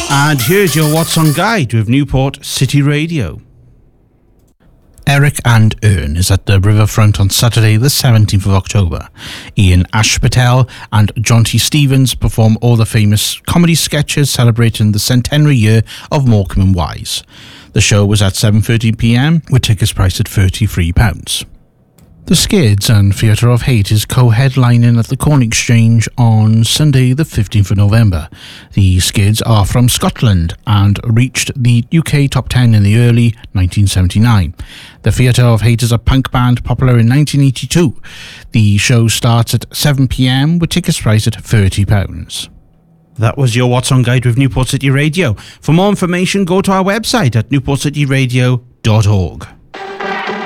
And here's your What's On Guide with Newport City Radio. Eric and Ern is at the Riverfront on Saturday the 17th of October. Ian Ashpatel and John T. Stevens perform all the famous comedy sketches celebrating the centenary year of Morecambe and Wise. The show was at 7:30pm with tickets priced at £33. The Skids and Theatre of Hate is co-headlining at the Corn Exchange on Sunday the 15th of November. The Skids are from Scotland and reached the UK top 10 in the early 1979. The Theatre of Hate is a punk band popular in 1982. The show starts at 7pm with tickets priced at £30. That was your What's On Guide with Newport City Radio. For more information, go to our website at newportcityradio.org.